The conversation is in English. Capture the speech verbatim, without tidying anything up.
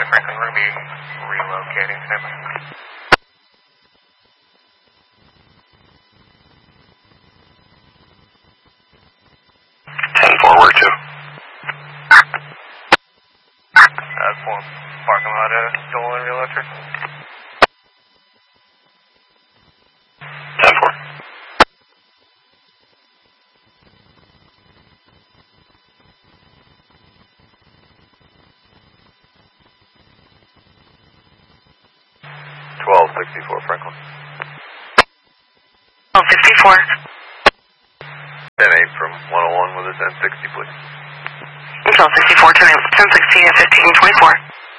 Franklin, we're going to be relocating. Stand by. ten four, where to? Uh, for parking lot of Dolan Electric. ten four. twelve sixty-four, Franklin. twelve sixty-four. ten eight from one oh one with a ten sixty, please. twelve sixty-four, ten sixty at fifteen twenty-four.